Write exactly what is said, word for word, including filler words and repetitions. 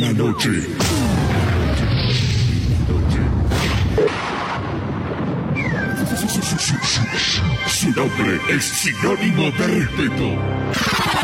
la noche. Su nombre es sinónimo de respeto.